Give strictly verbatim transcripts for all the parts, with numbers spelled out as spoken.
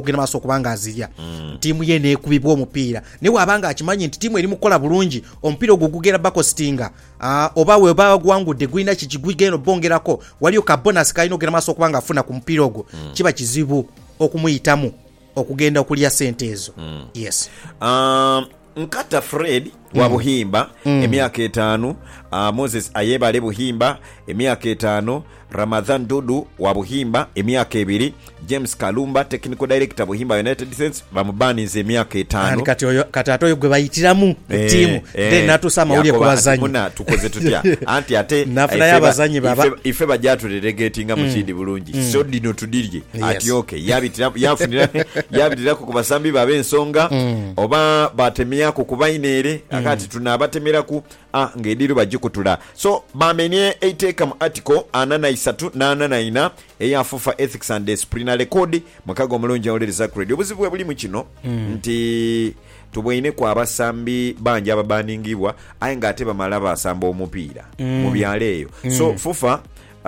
okugenda maaso okubanga azirya mm. tiimu ye neekubibwa omupiira naye wabanga akimanyi nti tiimu eri mukola bulungi omupiira ogwo gugenda bakostinga uh, oba we bagwangudde gwina kikigwigeno bongerako waliyo ka bonus kalina ogenda maaso okubanga afuna ku mupiira ogwo mm. kiba kizibu okumuyitamu okugenda okulya sente ezo mm. yes um, Nkata Fred mm. wa Buhimba mm. emyaka etaano uh, Moses Ayebale Buhimba emyaka etaano Ramadhan Dudu wa Buhimba emyaka ebiri James Kalumba technical director Buhimba United Saints bamubanize emyaka etaano kati oyo kati ato gwe bayitiramu eh, tiimu eh, then natusama uli ku bazanyi muna tukoze tutya anti ate nafuna y'abazanyi baba ife, ife bajatu delegatinga mu kindi bulungi mm. so dino tudilye yes. ati okay yabitira yafunira yabitira ku basambi babe ensonga mm. oba batemya ku kubainere mm. akati tunabatemera ku ah ngediro bajikutula so bamenye eiteka mu article anana isatu nana naina eya fufa ethics and disciplinary code mukago mulungi awuliriza credit obuzibu bwe buli mu kino mm. nti tubwine kwa abasambi banja ababaningibwa aye ngate bamala basamba omupiira mm. mu byaleeyo mm. so fufa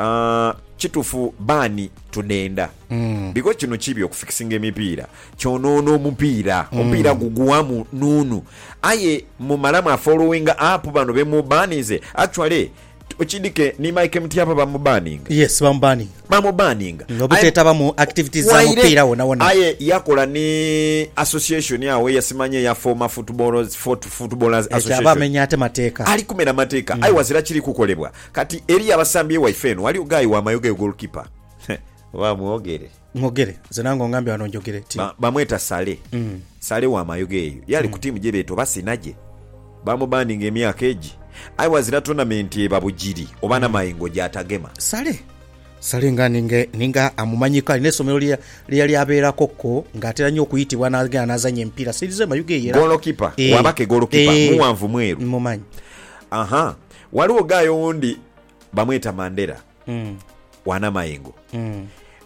uh, kitufu bani tudenda mm. because kino kibi okufikisinga emipiira kyonoona omupiira mm. omupiira guguwamu nunu aye mu malamu following up bano bemubanize actually ochidike ni Mike Mtiapa bamubaning yes bamubaning bamubaning ngobuteta bamu activities za mpira wona wona aye yakola ni association yawe yasimanye ya former footballers footballers association abamenya ate mateka ali kumena mateka mm. ayi wazira kiri kukolebwa kati eri abasambi wifeno wali ugayi wa mayoge goalkeeper wa muogere muogere zenango ngambe wanonjogere ti ba, bamweta Sale mm. Sale wa mayoge yali mm. ku timu jebeto basinaje bamubaning emyaka eji I was in a tournament babujiri obana mayingo jatagema Sale Sale nga ninge ninga amumanyika inesomero lya lya lyabera kokko ngatera nyo kuyitibwa naga nazanye mpira sirize mayuge yera goalkeeper e, wabake goalkeeper e, muwanvu mweru mumanyi aha waliwo gayo wundi bamweta Mandela mm. wana mayingo mm.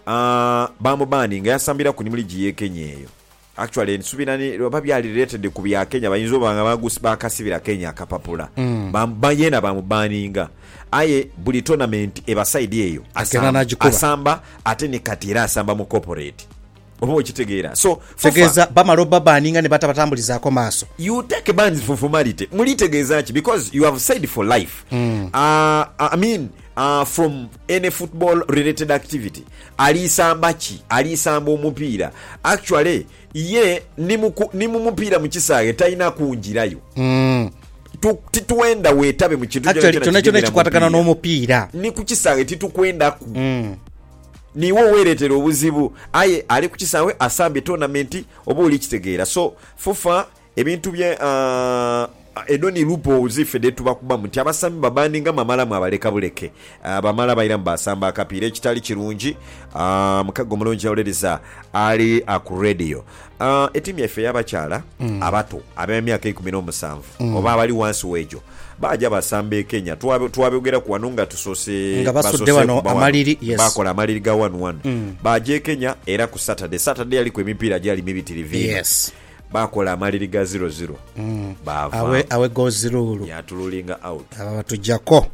uh, bamubani nga yasambira ku nimuli giye Kenya eyo actually nsubirani babyali related ku bya Kenya bayinzo banga bagusi bakasibira Kenya akapapula mm. bambayena bamubaninga aye buli tournament eba side eyo asamba, asamba ate ne katira asamba mu corporate obo okitegeera so tegeza bamaroba baninga ne batabatambuliza ko maso you take bans for formality mulitegeeza ki because you have said for life mm. uh, I mean Uh, from any football related activity alisamba ki alisamba omupiira actually ye ni mu mupiira mu kisage taina kunjirayo mm. tituwenda wetabe mu kintu actually tuna kyona kikwatagana n'omupiira ni ku kisage titukwenda ku mm. niwo weretera obuzibu aye ali ku kisawe asambe tournament oba oli kitegeera so fufa ebintu bye uh, edoni lupo uzifede tubakuba muti abasambi babaninga mamala mu abaleka buleke abamala bayira mbasamba akapire kitali kirungi uh, mukago mulungi awuliriza ali aku radio uh, etimu yaffe y'abakyala mm. abato ab'emyaka ikumi n'omusanvu mm. oba abali wansi wejo baja basambe Kenya twabogera ku wanunga tusose basose wano amaliri yes bakola amaliri ga one one mm. baje Kenya era ku Saturday Saturday ali ku emipira gyali mibitirivi yes bakola amaliri ga zero zero mm. bava awe awe go zero ya tululinga out aba tujako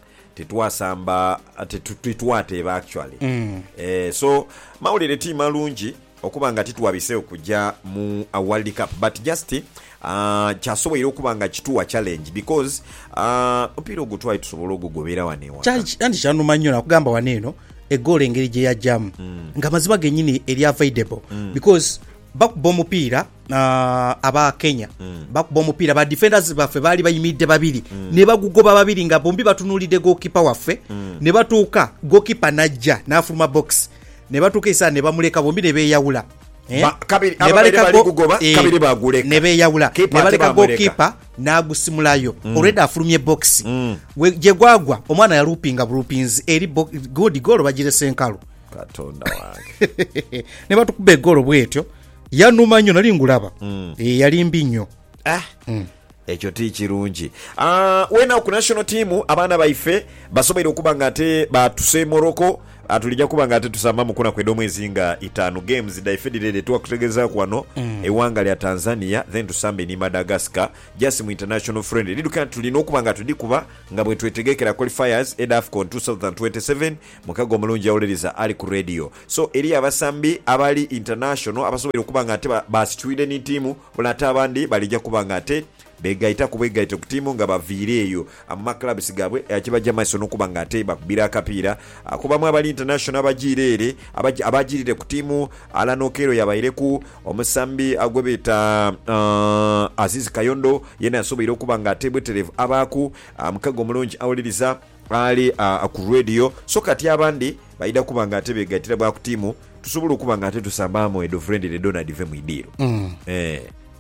tetwasamba tetutwate ba actually mm. eh so mawulire team alungi okubanga titwabise okujja mu a World Cup but just uh kyasoboyera okubanga kituwa challenge because uh opiro gutwa itusobola okugobera wanewa kandi kyanu manyona kugamba waneno egole engeri je ya jam mm. nga mazima genyini eri available mm. because bakuba omupiira uh, aba Kenya mm. bakuba omupiira ba defenders baffe bali bayimidde babiri mm. ne bagugoba babiri nga bombi batunulide goalkeeper waffe mm. ne batuuka goalkeeper najja n'afuluma box ne batuuka isa ne bamuleka bombi ne beeyawula eh? kabiri abaleka balikugoba eh, kabiri baguleka ne beeyawula ne baleka goalkeeper n'agusimulayo mm. already afulumye box mm. we je gwagwa omwana ya loopinga loopings eri good goal bagire senkalu katonda wange ne batukube goal bwetyo yanuma nnyo nali ngulaba mm. e yali mbi nnyo ah mm. ekyo ti kirungi ah uh, wena ku national team abana baife basobera okubanga ate batuse Morocco atulija kubanga ate tusamba mukuna kwedde omwezi nga itaano games daifedire twakutegeza kwano mm. ewanga lya Tanzania then tusambe ni Madagascar just mu international friendly liduka tulina okubanga tudikuba nga bwe twetegekera qualifiers at AFCON twenty twenty-seven mukago mulungi awuliriza ali ku radio so eri abasambi abali international abasobera okubanga ate basituide ni timu bulata abandi balijja kubanga ate begaita kubwegaita ku timu nga baviire eyo amma clubs gabwe akibajja maiso nokubanga ate bakubira akapiira akubamu abali international abajirere abajirire ku timu Alan Okero yabaire ku omusambi agwebeta uh, Aziz Kayondo yena asobera okubanga ate bweterevu abaku mukago mulungi awuliriza ali uh, ku radio so kati abandi baida kubanga ate begaitira bwa ku timu tusobola okubanga ate tusambamu edo friend le Donald ve mwidiro mm. eh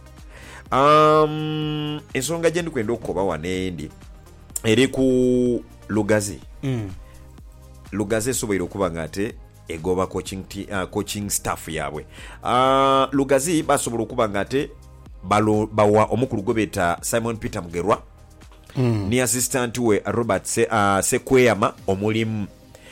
um ensonga gye ndikwenda okukoba wanendi eri ku Lugazi mm. Lugazi esobola okubanga ate egoba coaching t- uh, coaching staff yabwe uh, Lugazi basobola okubanga ate balo bawa omukulu gobeta Simon Peter Mugerwa mm. ni assistant we Robert se, uh, Sekweyama omulimu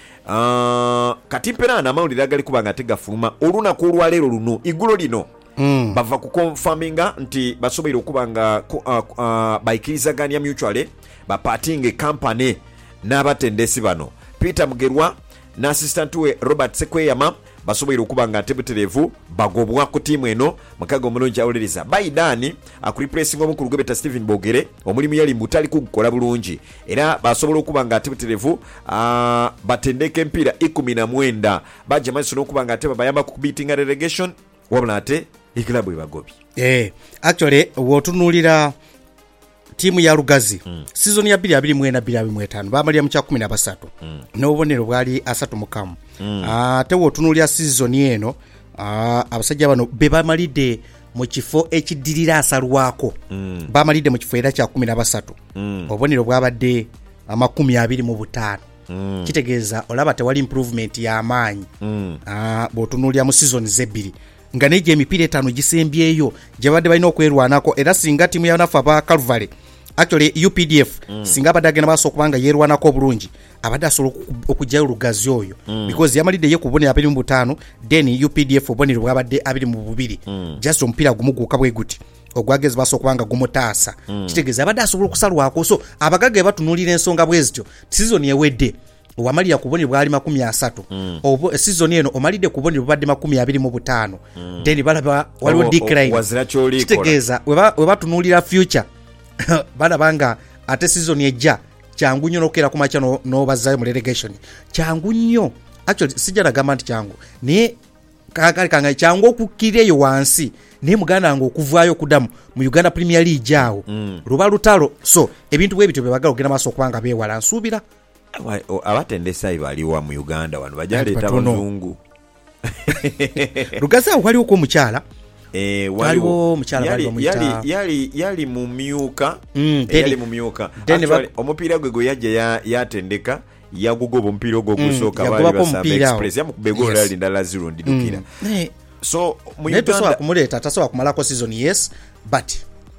uh, katimpera na amawulire agali kubanga ate gafuluma olunaku olwaleero luno igulo lino mm. bava ku confirminga nti basobola okubanga uh, uh, bayikirizaganya mutually baparting company n'abatendesi bano Peter Mugerwa na assistant we Robert Sekweyama basobola okubanga atebuterevu bagobwa ku timu eno mukago mulungi awuliriza baidani akureplacing omukulu gwebeta Stephen Bogere omulimu yali mbutali kukola bulungi era basobola okubanga atebuterevu uh, batendeke mpira ikumi na mwenda baje maiso okubanga ate bayamba ku beating relegation wabula ate ikilabu ebagobi eh actually wotunulira timu ya Lugazi mm. season ya two twenty twenty-five bamalya mu kya kumi na basatu mm. n'obubonero bwali asatu mukamu mm. ate wotunulira season eno uh, abasajja bano be bamalidde mu kifo ekidirira asalwako mm. bamalidde mu kifo era kya kumi na basatu mm. obubonero bwabadde amakumi abiri mu butaano mm. kitegeeza olaba tewali improvement ya amaanyi mm. uh, botunulira mu season zebiri nga neje emipiira etaano gisembyeyo gye badde balina okwerwanako era singa timu ya nafa ba Calvary actually U P D F mm. singa badagena baso kubanga yerwanako bulungi abadde asobola okujja Lugazi oyo mm. because yamalidde ye kubone abiri mu butaano then U P D F obonero bwabadde abiri mu bubiri mm. just omupiira gumuguka bwe guti ogwagezi baso kubanga gumutaasa mm. kitegeza abadde asobola okusalwako so abagage batunulira ensonga bwezityo season yewedde wamalira kuboni bwali makumi asatu mm. obo season eno omalide kuboni bwabadde makumi abiri mu butaano mm. then balaba waliwo decline kitegeza weba weba tunulira future bana banga ate season ejja kyangu nnyo nokera ku macha no, no bazayo mu relegation kyangu nnyo actually sijja na gamba nti kyangu ne kakali kanga kyangu okukireyo wansi ne muganda ngo okuvaayo kudamu mu Uganda Premier League jao mm. ruba lutalo so ebintu bwe bityo bebagala ogenda maso kwanga bewala nsubira abatendesa ibaliwa mu Uganda wano bajaleta abazungu Lugazi wali uko mukyala eh waliwo mukyala yali bali yali yali yali mu myuka mm, yali mu myuka actually omupiira gwe go yaje ya yatendeka yagugoba omupiira ogwo gusooka mm, bali basamba express yamukubegora yali ndala zero ndidukira mm. so mu Uganda neto kumuleta tasowa kumalako season yes but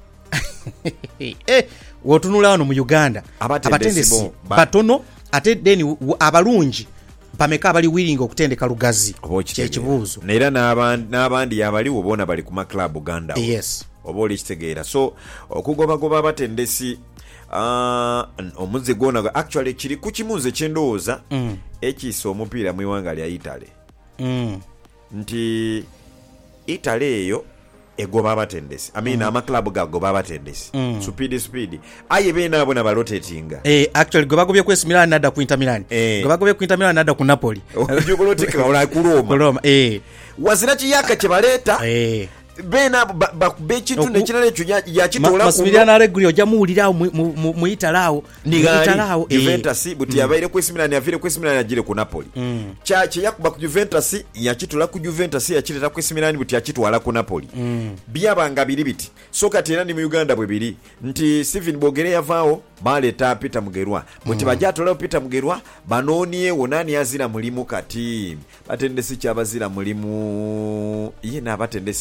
eh wotunula wano mu Uganda abatendesi batono ate deni abalungi pameka abali willing okutendeka Lugazi kyekibuuzo nera n'abandi n'abandi yabali obona bali ku club Uganda yes oboli kitegeera so okugoba goba abatendesi uh, omuze gona actually kiri ku kimunze kyendowooza mm. ekiso omupiira mu iwanga lya Italy mm. nti Italy eyo egoba abatendesi I mean mm. ama club gagoba abatendesi mm. speed speed aye bena abona ba rotatinga eh actually goba gobye ku A C Milan nada ku Inter Milan eh. goba gobye ku Inter Milan nada ku Napoli ojugo rotika ola ku Roma Roma eh wazira kiyaka kyebaleta eh bena bakube kintu nekirale ekyo yakitola ku Massimiliano Allegri oja muulirawo mu Italao ni Italao Juventus buti yabaire ku A C Milan yavire ku A C Milan yagire ku Napoli cha kye yakuba ku Juventus yakitola ku Juventus yakireta ku A C Milan buti yakitwala ku Napoli byabanga biri biti so kati era ni mu Uganda bwe biri nti Stephen Bogere yavaawo baleta Peter Mugerwa buti bajatola Peter Mugerwa banoniye wonani yazira mulimu kati batendesi kyabazira mulimu ye n'abatendesi baliwo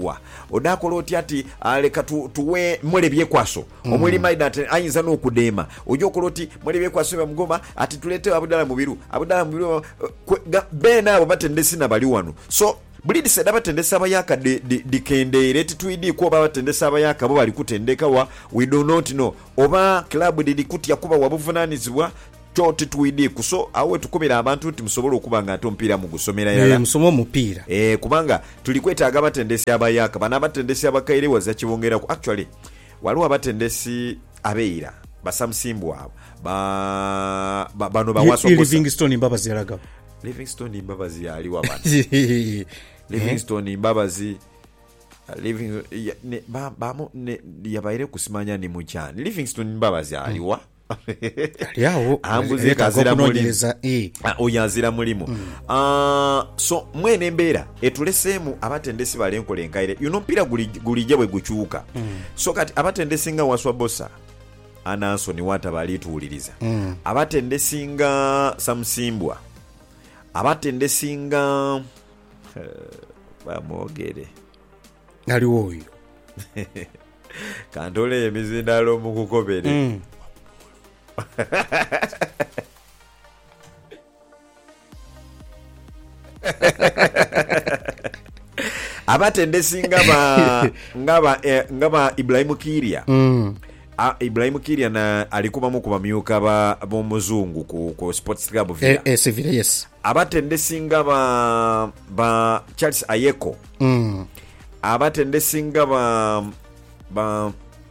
bw'akolebwa odaakola otya ati leka tuwe mwere byekwaso omuli maida ati ayinza n'okudeema ojja okola oti mwere byekwaso bamugoma ati tuleete abudala mubiru abudala mubiru beena abo batendesi na bali wano so bulidi seda batendesa abayaka dikendeere tituidiiko oba batendesa abayaka bo bali kutendeka wa we do not know oba club didi kutya kuba wabuvunaanizibwa kyo tituidiiko so awe tukubira abantu nti musobola okuba nga ate omupiira mu gusomera yala e, musomo omupiira e, kubanga tuli kwetaaga abatendesi abayaka bana abatendesi abakaire waza kibongerako actually waliwo abatendesi abeera basamusimbu abo ba, ba, bano bawasokosa Livingstone Mbabazi yalagabo Livingstone Mbabazi yali wabana Livingstone Mbabazi living ne ba ba ne yabaire kusimanya ni mujani Livingstone Mbabazi aliwa aliawo ambuze kazira mulimu oyazira mulimu ah so mwene mbera etulesemu abatendesi balenkola enkaire you know mpira gulije bwe guchuka so kati abatendesi nga waswa bossa anaso ni wata balituuliriza abatendesi nga samusimbwa abatendesinga bamwogere aliwo oyo kantole emizindalo mu kukobere mm. abatendesinga ba ngaba eh, ngaba Ibrahim Kiria mm. Ah, Ibrahim Kiria na alikuwa mu kubamyuka ba bomuzungu ku, ku Sports Club via. Eh, eh, yes. Abatendesinga ba ba Charles Ayeko. Mm. Abatendesinga ba ba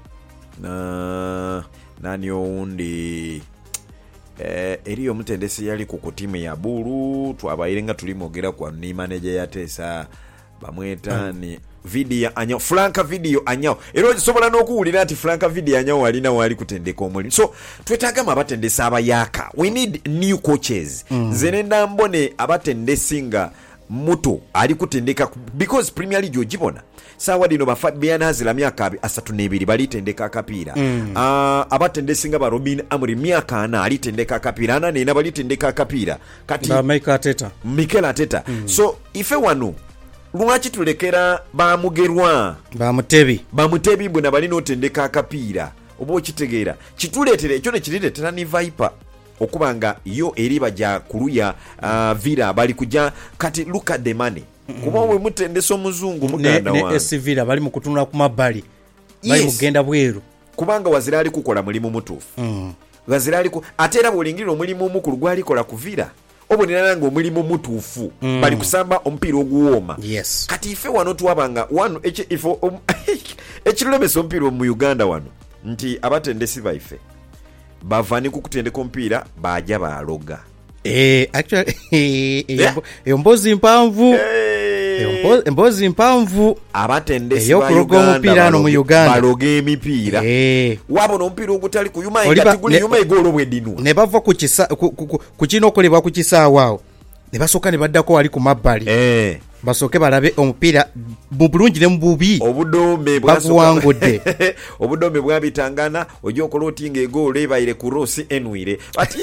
na nani oundi eh eriyo mutendesi yali ku timu ya Buru twabayirenga tulimogera kwa ni manager ya Tesa bamweta mm. ni video anyo Franka video anyo ero sobola n'okuwulira ati Franka video anyo walina wali kutendeka omuli so twetaaga abatendesa abayaka we need new coaches mm. zenenda mbone abatendesinga muto ali kutendeka because Premier League ogibona sawa dino bafa byana hazila myaka asatu nebiri bali tendeka akapiira mm. uh, abatendesinga ba Robin Amuri myaka ana ali tendeka akapiira ana nena bali tendeka akapiira kati ba Mikel Arteta Mikel Arteta mm. so ife wano lwaki tulekera bamugerwa bamutebi bamutebi bwe nabali n'otendeka akapiira oba okitegeera kituleetere ekyo ne kirireetera ni Viper okubanga yo eri bajja kuluya uh, Villa bali kujja kati look at the money mm-hmm. kuba we mutendesa omuzungu muganda wa ne S Villa bali mu kutunula ku mabali bali yes. mugenda bweru kubanga wazira ali kukola mulimu mutuufu mm. wazira ali ku atera bolingirira omulimu omukulu gwali kola ku Villa obonera nga omulimu mutuufu mm. bali kusamba omupiira oguwooma yes. kati ife wano twabanga wano ifo um, ekirulemesa omupiira mu Uganda wano nti abatendesi baife bavani kukutendeka omupiira bajja baloga eh actually eh embozi mpanvu embozi mpanvu abatendesi ba Uganda mu Uganda baloga emipiira eh wabona omupiira ogutali kuyuma engati guli yuma egolo bwedinu ne bava ku kisa ku kino okolebwa ku kisaawa ne basoka ne baddako wali ku mabbali eh basoke balabe omupiira mu bulungi ne mu bubi obudombe bwasoka obudombe bwabitangana ojo okola otinga egolo ebayire ku Rossi enwire ati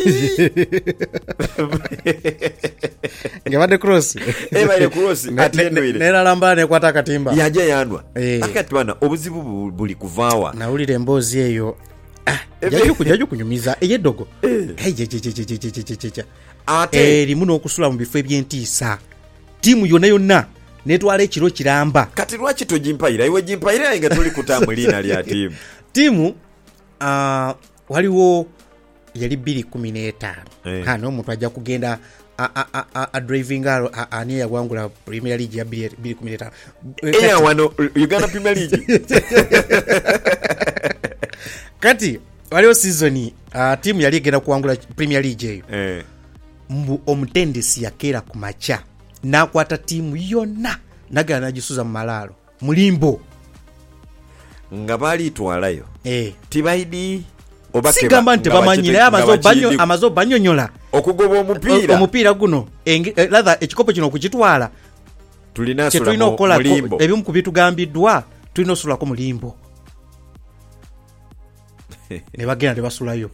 ngabade cross ebayire ku Rossi ati enwire nera lamba ne kwata katimba yaje yandwa akati bana obuzibu buli kuvaawa nawulire embozi eyo jajo kujajo kunyumiza eyedogo ejejejejejejejeje ate eri muno okusula mu bifo ebyentiisa timu yonna yonna netwala ekiro kiramba kati lwaki tojimpaira iwe jimpaira nga tuli kutambulina lya timu timu uh, waliwo yali bbiri kumi n'etaano eh. ha n'omuntu ajja kugenda a, a, a, a, a driving aro ani yagwangula Premier League ya bbiri kumi n'etaano eya wano Uganda Premier League kati waliwo season uh, timu yali egenda kuwangula Premier League eyo eh. mbu omutendesi yakeera ku macha nakwata timu yonna nagala nagisuza mu malaalo mulimbo nga bali twalayo eh tibaidi obake sigamba nti bamanyire amazo banyo amazo banyonyola okugoba omupiira omupiira guno latha ekikopo kino okukitwala tulina sula mu mulimbo ebimu kubitu gambiddwa tulina sula ko mulimbo ne bagenda tebasulayo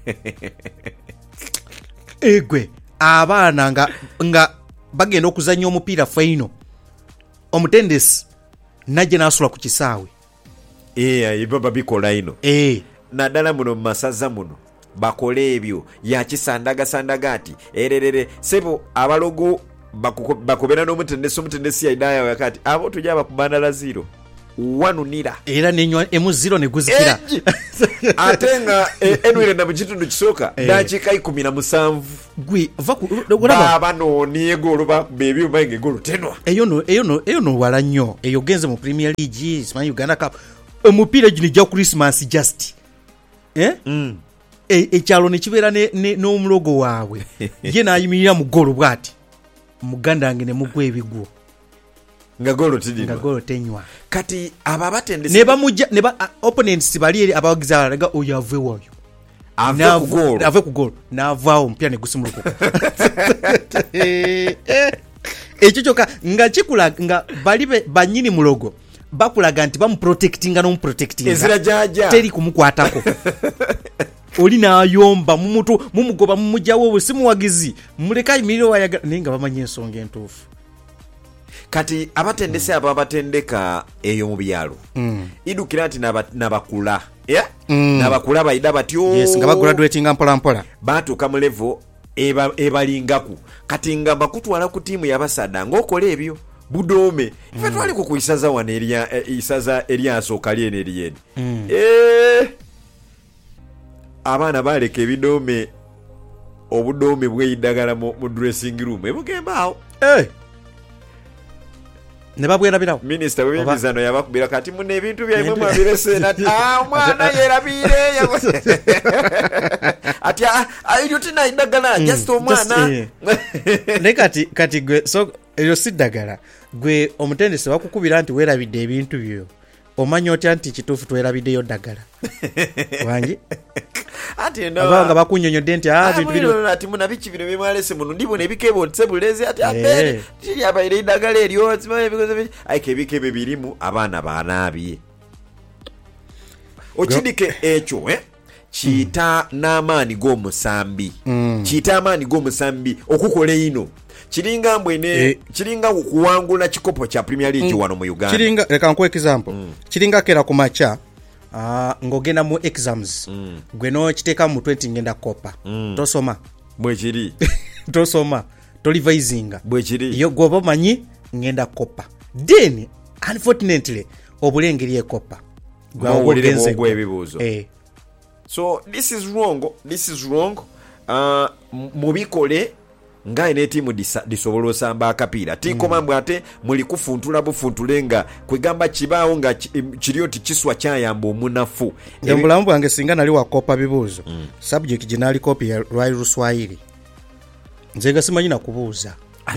egwe abaana nga nga bagenda okuzanya omupiira final omutendesi najje n'asula ku kisaawe eh ibaba bikola ino eh naddala muno mu masaza muno bakole ebyo yakisandaga sandaga ati ererere sebo abalogo bakubera n'omutendesi omutendesi yaidaya yakati abo tujja bakubandala zero wanunira era nenywa emu zero ne guzikira atenga enwire na mukitundu kisoka dakika ikumi na musanvu gwe va baba no niego luba baby ubange golo tenwa eyo no eyo no eyo no wala nnyo eyo genze mu Premier League simanyi Uganda Cup omupira gino gya Christmas just eh mm. ekyalo ne kibeera n'omulogo waabwe ye n'ayimirira mu golo bwati muganda nge ne mugwa ebigwo nga golo tidino nga golo tenywa kati aba batendese ne bamujja ne ba uh, opponents bali eri abawagiza balaga oyo ave wayo ave ku golo ave ku golo n'avaawo mpya ne gusimuluka ekyo kyoka nga kikula nga bali banyini mulogo bakulaga nti bamuprotectinga n'omuprotectinga ezira jaja teri kumukwatako oli n'ayomba mumutu mumugoba mumujjawo obusimu wagizi muleka imiriro wayaga ninga bamanye ensonga entuufu kati abatendese abo abatendeka eyo mu byalo mm. idukira nti nabakula yeah? mm. nabakula bayida batyo yes, nga bagraduatinga mpola mpola batuuka mu level eba, ebalingaku kati nga bakutwala ku tiimu yabasada ng'okola ebyo budome mm. ife twali kukuisaza wana eria isaza eriasooka lyene eryene mm. eh abaana baleka ebidome obudome bweyidagala mu, mu dressing room ebugamba awo eh ne babwerabirawo minisita w'ebyemizano yabakubira kati mune ebintu byaimwe mwabirese nati ah mwana yerabire ati ayo tina idagala just omwana ne kati kati gwe so eyo sidagala gwe omutendese wakukubira nti werabidde ebintu byo omanyo otya nti kituufu twerabiddeyo ddagala wange ati no abanga bakunyonyodde nti ah bintu bino ati muna biki bino bimwalese muno ndibwo ne bikebo tsebuleze ati apere tiri abaire ddagala eryo tsimaye bikoze aike bikebe birimu abaana banabye okidike ekyo eh kita mm. n'amaani g'omusambi mm. kita amaani g'omusambi okukola ino kiringa mbwene e, kiringa kuwangula kikopo kya Premier League mm, wano mu Uganda kiringa leka nko example mm. kiringa kera ku macha ah uh, ngogenda mu exams mm. gweno kiteka mu twenty ngenda kopa mm. tosoma bwe kiri tosoma tolivisinga bwe kiri yo gobo manyi ngenda kopa then unfortunately obulengeri ekopa gwa obulenze gwe bibuzo eh so this is wrong this is wrong uh, mubikole nga ine timu disobolo samba akapira tikoma mbwe ate muli kufuntula bufuntulenga kwegamba kibaawo nga kirioti kiswa kyayamba omunafu ndembulamu bwange singa nali wakopa bibuzo mm. subject jinali copy ya Rwai Luswahili nzenga simanyi na kubuuza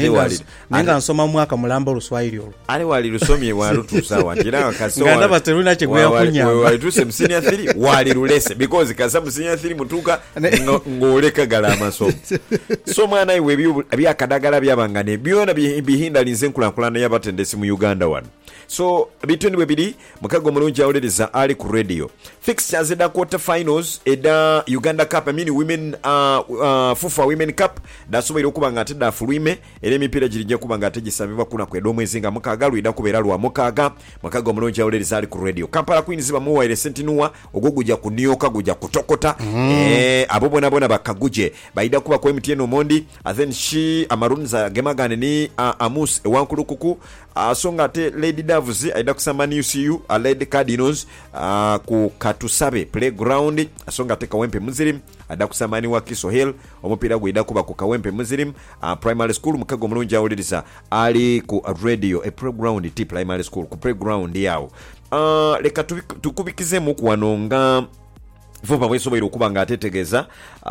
nenga nsoma mwaka mulamba Luswahili olwo ali wali lusomye walutusawa kira kaso nganda bateruna chegwe yakunyamba wali tuse msinia three wali lulese because kaza msinia three mutuka ngoleka gala amasomo so mwana iwe bya kadagala byabangane byona bihinda linze nkulakulana yabatendesi mu Uganda one so bitweni bebiri mukago mulungi awuliriza ali ku radio fixtures eda quarter finals eda Uganda Cup I mean women uh, uh, FIFA Women Cup dasobola okuba ngate da fulwime ere mipira girijja kuba ngate gisabibwa kuna kwedo mwezi nga mukaga lwida kubeera lwa mukaga mukago mulungi awuliriza ali ku radio Kampala Queens bamuwa ile sentinua ogugujja kunioka gujja kutokota mm. eh abo bona bona bakaguje baida kuba kwa M T N Omondi then she amarunza gemagane ni uh, Amus ewankulukuku asonga uh, te Lady Doves aida kusamba ni U C U a Lady Cardinals uh, ku Katusabe playground asonga te Kawempe Muzirim ada kusamba ni Wakiso Hill omupira gwida kuba ku Kawempe Muzirim uh, primary school mukago mulungi awuliriza ali ku radio a playground ti primary school ku playground yawo uh, leka tukubikizemu kuwanonga vuba bwesobola okuba nga atetegeza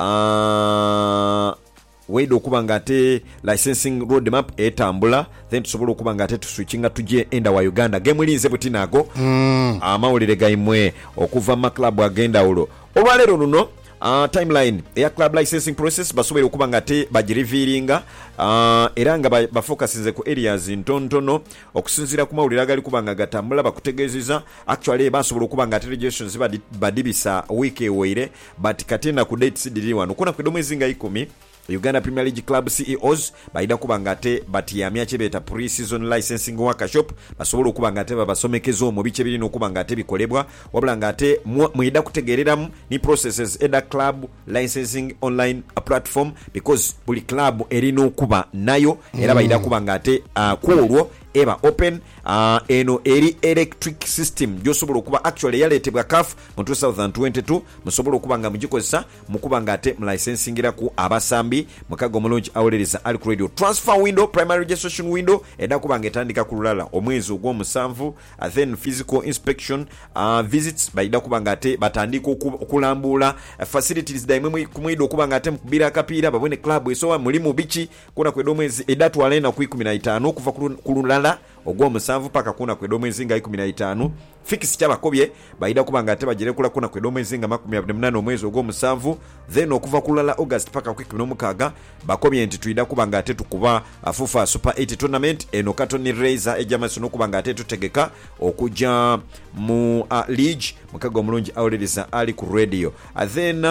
uh, wedo okuba nga ate licensing roadmap etambula then tusobola okuba nga ate tuswitchinga tuje enda wa Uganda game linze butinago mm. amawulire gaimwe okuva ma club agenda ulo olwalero luno uh, timeline ya club licensing process basobola okuba nga ate bagirevealinga uh, era nga bafocusinze ku areas ntontono okusinzira ku mawulire agali kuba nga gatambula bakutegeezeza actually basobola okuba nga ate registrations badibisa week eweire but katena ku dates diri wano kuna kwedo mwezi nga ikumi Uganda Premier League Club C E Os baida kubanga ate batiyamya kyebeta pre-season licensing workshop basobola okubanga ate babasomekeza omu bice birina okubanga ate bikolebwa wabula nga ate mwida kutegereramu ni processes eda club licensing online platform because buli club erina okuba nayo era baida kubanga ate uh, kuolwo eba open uh, eno eri electric system gyosobola okuba actually yaletebwa C A F mu twenty twenty-two musobola okuba nga mugikozesa mukuba nga ate mulicensingira ku abasambi mukago mulungi awulereza ali ku radio transfer window primary registration window eda kuba nga etandika ku lulala omwezi ogw'omusanvu uh, then physical inspection uh, visits baida kuba nga ate batandika okulambula uh, facilities daimwe kumwido okuba nga ate mukubira akapiira babone club esowa mulimu bichi kuna kwedo mwezi edatu alena ku ikumi na itaano okuva ku lulala ogw'omusanvu paka kuna kwedo mwezi nga ikumi na itaano fix kyabakobye baida kubanga ate bagire kula kuna kwedo mwezi nga makumi abiri na munana omwezi ogw'omusanvu then okuva kulala August paka ku ikumi n'omukaaga bakobye nti tuida kubanga ate tukuba afufa super eight tournament eno katoni Razor ejamaso nokubanga ate tutegeka okuja mu uh, league mukago omulungi awulereza ali ku radio uh, then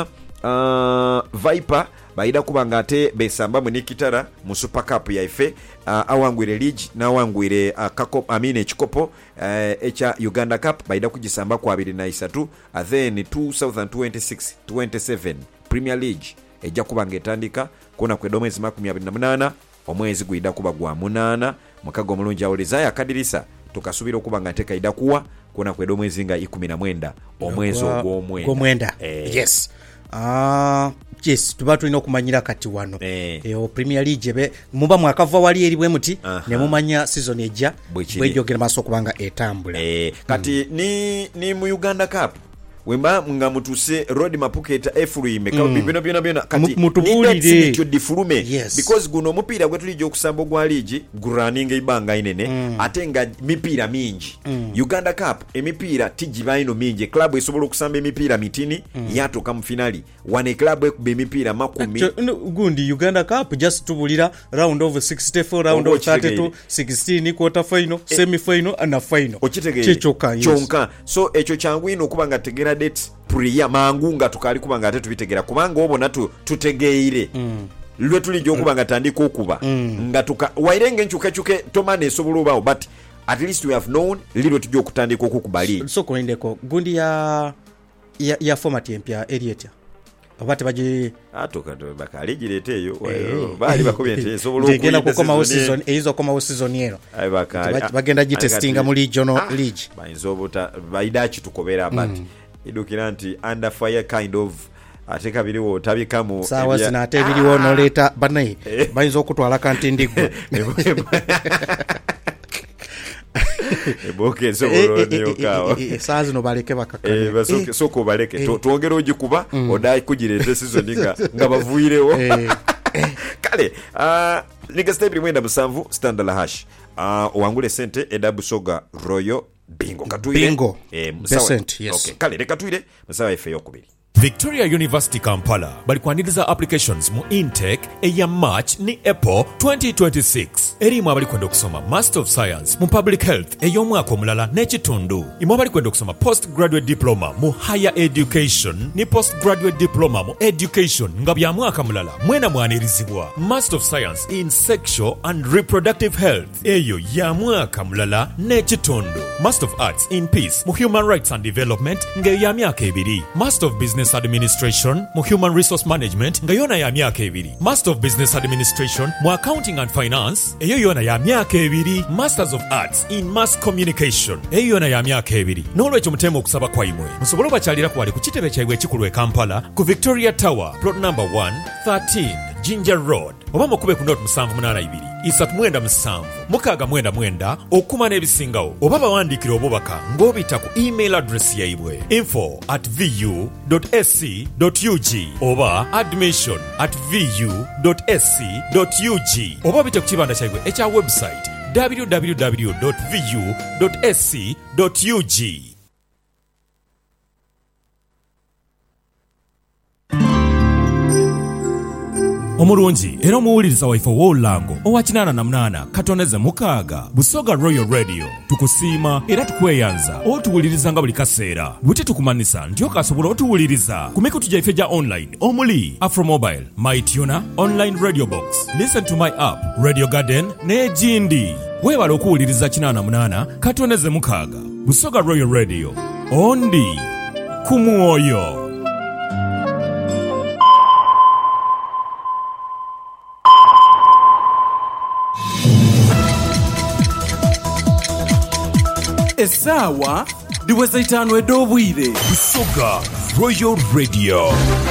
uh, Viper baida kubanga ate besamba mu nikitara mu Super Cup yaife uh, awangwire league na awangwire uh, kakop amine ekikopo uh, echa Uganda Cup baida kugisamba kwa abiri na isatu uh, then twenty twenty-six twenty-seven Premier League ejja kubanga etandika kona kwedo mwezi makumi abiri na munana omwezi guida kuba gwa munana mukago mulungi awuleza yakadirisa tukasubira okubanga ate kaida kuwa kona kwedo mwezi nga ikumi na mwenda omwezi ogw'omwenda eh. Yes ah yes tuba tulina okumanyira kati wano eh. E, o Premier League be muba mwakava wali eri bwe muti uh-huh. ne mumanya season ejja bwejogera maso kubanga etambula eh. kati mm. ni ni mu Uganda Cup wemba nga mutuse road mapuketa efruime kama mm. bino bino bino kati mutubulire nicho difulume yes. because guno mupira gwetulije okusamba gwa ligi guraninga ibanga inene mm. atenga mipira mingi mm. Uganda Cup emipira tijibaino mingi club esobola okusamba emipira mitini mm. yatoka mu finali wane club ekube emipira makumi gundi Uganda Cup just tubulira round of sixty-four round of thirty-two sixteen quarter final e, semi final and final chechoka yes. chonka so echo changu ino kubanga tegera date priya mangunga tukali kubanga ate tubitegera kubanga obona tu tutegeire mm. lwe tulijjo kubanga tandika okuba mm. nga tuka wairenge nchuke chuke tomane esobola obawo but at least we have known lilo tujjo kutandika okukubali so, so koindeko gundi ya ya, ya format empya Elliot abate baje atoka to bakali jireteyo wayo bali bakobye esobola okugenda kukoma season ezo koma season yero ai bakali bagenda ji testinga mu regional ah, league bayinzobota baidachi tukobera but mm. idukira nti under fire kind of ate kabiriwo tabikamu sawa zina ate biriwo no leta banai bayinza okutwala kanti ndigo eboke sobolo nyo kawa saa zino baleke bakakana eh basoke soko baleke tuongera ogikuba odai kugirete season nga ngabavuirewo kale ah liga stable mwenda musanvu standard la hash ah owangule sente edabu soga royo bingo katuire bingo eh musawa yes okay kale leka tuire musawa ife yokubiri Victoria University Kampala bali kuandiriza applications mu intake eya March ni April twenty twenty-six erimu abali kwenda okusoma Master of Science mu Public Health ey'omwaka omulala n'ekitundu imu abali kwenda okusoma Postgraduate Diploma mu Higher Education ni Postgraduate Diploma mu Education nga bya mwaka mulala mwena mwanirizibwa Master of Science in Sexual and Reproductive Health eyo ya mwaka mulala n'ekitundu Master of Arts in Peace mu Human Rights and Development nga ya myaka ebiri Master of Business Administration mu Human Resource Management nga yona ya myaka ebiri Master of Business Administration mu Accounting and Finance eyo yona ya myaka ebiri Masters of Arts in Mass Communication eyo yona ya myaka ebiri n'olwekyo mutema okusaba kwaimwe musobole obakyalira ku wali ku kitebe kyabwe ekikulu e Kampala ku Victoria Tower plot number one thirteen Ginger Road oba mukube ku note musanvu munana ibiri isatu mwenda musanvu mukaga mwenda mwenda okuma n'ebisingawo oba bawandikira obubaka ng'obita ku email address yaibwe info at vu dot s c dot u g oba admission at vu dot s c dot u g oba bite ku kibanda kyaibwe ekya website w w w dot vu dot s c dot u g. omulungi era omuwuliriza waife w'olulango owa kinaana na munaana katoneze mukaaga Busoga Royal Radio tukusiima era tukweyanza otuwuliriza nga buli kaseera bwe tetukumanisa nti okasobola otuwuliriza ku mikutu gyaife gya online omuli Afromobile, MyTuner, Online Radio Box, Listen to My App, Radio Garden n'egindi. Weebala okuwuliriza kinaana na munaana katoneze mukaaga Busoga Royal Radio ondi ku mwoyo. Essaawa liweza itaano ed'obwire. Busoga Royal Radio.